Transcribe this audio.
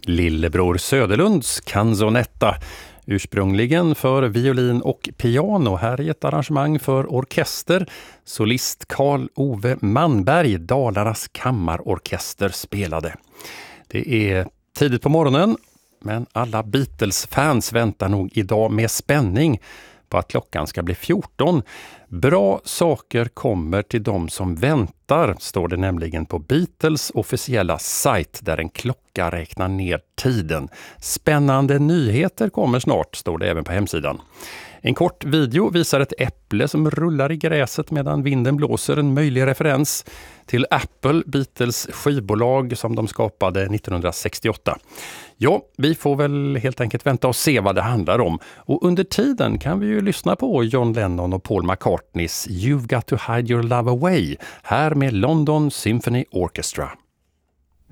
Lillebror Söderlunds canzonetta, ursprungligen för violin och piano, här i ett arrangemang för orkester. Solist Carl Ove Manberg, Dalarnas kammarorkester, spelade. Det är tidigt på morgonen, men alla Beatles-fans väntar nog idag med spänning på att klockan ska bli 14. Bra saker kommer till de som väntar, står det nämligen på Beatles officiella sajt där en klocka räknar ner tiden. Spännande nyheter kommer snart, står det även på hemsidan. En kort video visar ett äpple som rullar i gräset medan vinden blåser, en möjlig referens till Apple, Beatles skivbolag som de skapade 1968. Ja, vi får väl helt enkelt vänta och se vad det handlar om. Och under tiden kan vi ju lyssna på John Lennon och Paul McCartneys You've Got to Hide Your Love Away, här med London Symphony Orchestra.